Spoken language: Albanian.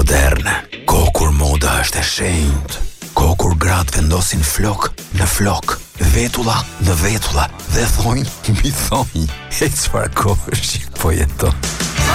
moderne, kohë kur moda është e shenjtë, kohë kur gratë vendosin flok në flok, vetulla në vetulla dhe thonjë mbi thonjë. E çfarë kohësh që po jeton?